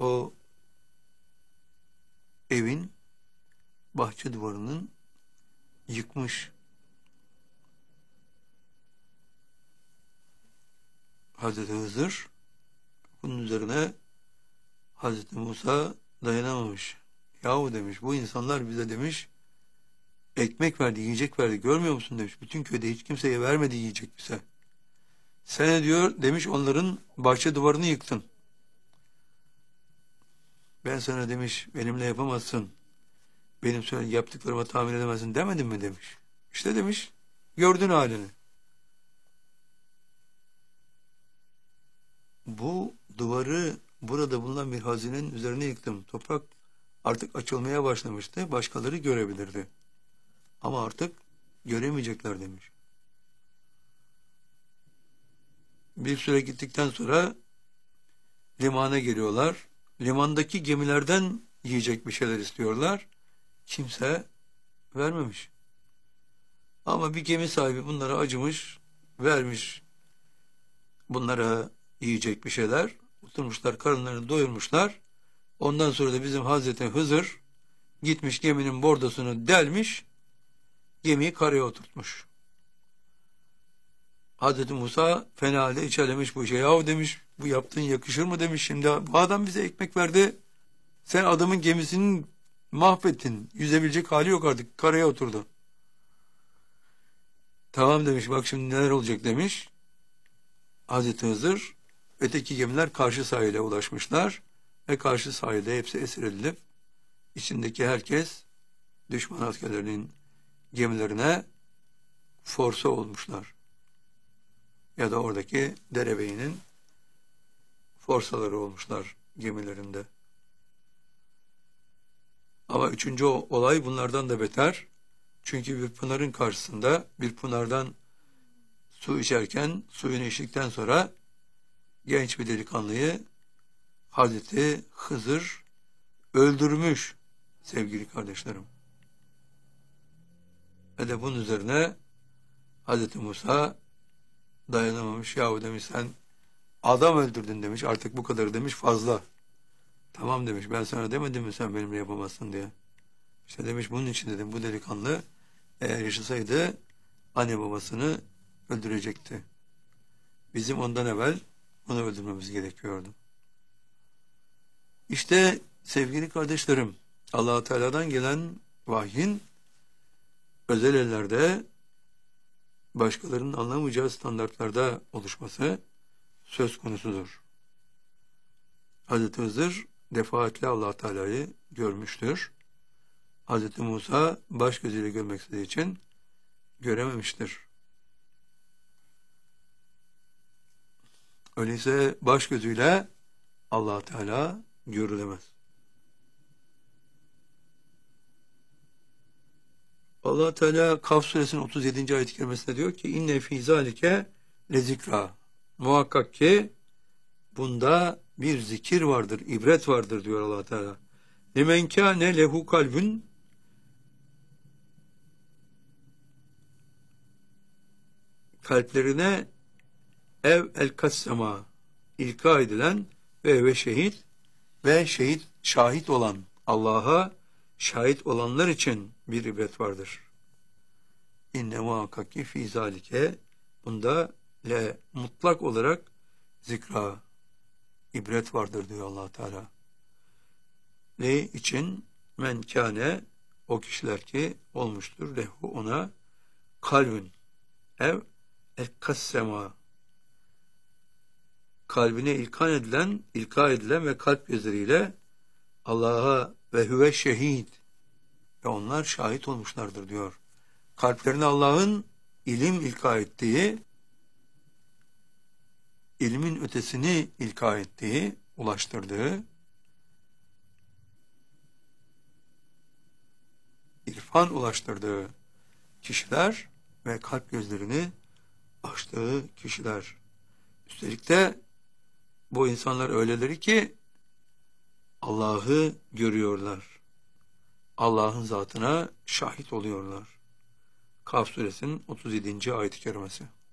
o evin bahçe duvarının yıkmış Hazreti Hızır. Bunun üzerine Hazreti Musa dayanamamış. Yahu demiş, bu insanlar bize demiş ekmek verdi, yiyecek verdi. Görmüyor musun demiş. Bütün köyde hiç kimseye vermedi yiyecek bize. Sen diyor demiş onların bahçe duvarını yıktın. Ben sana demiş benimle yapamazsın. Benim yaptıklarıma tahmin edemezsin demedim mi demiş. İşte demiş gördün halini. Bu duvarı burada bulunan bir hazinenin üzerine yıktım. Toprak artık açılmaya başlamıştı. Başkaları görebilirdi. Ama artık göremeyecekler demiş. Bir süre gittikten sonra limana geliyorlar. Limandaki gemilerden yiyecek bir şeyler istiyorlar. Kimse vermemiş. Ama bir gemi sahibi bunlara acımış, vermiş bunlara yiyecek bir şeyler. Oturmuşlar, karınlarını doyurmuşlar. Ondan sonra da bizim Hazreti Hızır gitmiş geminin bordosunu delmiş, gemiyi karaya oturtmuş. Hazreti Musa fena halde içerlemiş bu işe. Yahu demiş, bu yaptığın yakışır mı demiş şimdi. Bu adam bize ekmek verdi. Sen adamın gemisini mahvettin. Yüzebilecek hali yok artık. Karaya oturdu. Tamam demiş, bak şimdi neler olacak demiş. Hazreti Hızır, öteki gemiler karşı sahile ulaşmışlar. Ve karşı sahilde hepsi esir edilip, içindeki herkes düşman askerlerinin gemilerine forsa olmuşlar. Ya da oradaki derebeyinin forsaları olmuşlar gemilerinde. Ama üçüncü olay bunlardan da beter. Çünkü bir pınarın karşısında bir pınardan su içerken, suyunu içtikten sonra genç bir delikanlıyı Hazreti Hızır öldürmüş sevgili kardeşlerim. Ve de bunun üzerine Hazreti Musa dayanamamış. Yahu demiş sen adam öldürdün demiş. Artık bu kadar demiş fazla. Tamam demiş ben sana demedim mi sen benimle yapamazsın diye. İşte demiş bunun için dedim bu delikanlı eğer yaşasaydı anne babasını öldürecekti. Bizim ondan evvel onu öldürmemiz gerekiyordu. İşte sevgili kardeşlerim Allah-u Teala'dan gelen vahyin özel ellerde başkalarının anlamayacağı standartlarda oluşması söz konusudur. Hazreti Hızır defaatle Allah Teala'yı görmüştür. Hazreti Musa baş gözüyle görmek istediği için görememiştir. Öyleyse baş gözüyle Allah Teala görülemez. Allah Teala Kaf suresinin 37. ayet-i kerimesinde diyor ki inne fî zâlike lezikra. Muhakkak ki bunda bir zikir vardır, ibret vardır diyor Allah Teala. Limen kâne lehu kalbün kalplerine ev el kassema ilka edilen ve şehit ve şahit olan Allah'a şahit olanlar için bir ibret vardır. İnne muhakkak ki fî zâlike bunda mutlak olarak zikra ibret vardır diyor Allah Teala. Ne için? Men kâne o kişiler ki olmuştur lehu ona kalbün ev el kassema kalbine ilka edilen ve kalp gözleriyle Allah'a ve huve şehid ve onlar şahit olmuşlardır diyor. Kalplerine Allah'ın ilim ilka ettiği, ilmin ötesini ilka ettiği, ulaştırdığı, irfan ulaştırdığı kişiler ve kalp gözlerini açtığı kişiler. Üstelik de bu insanlar öyleleri ki Allah'ı görüyorlar. Allah'ın zatına şahit oluyorlar. Kaf suresinin 37. ayet-i kerimesi.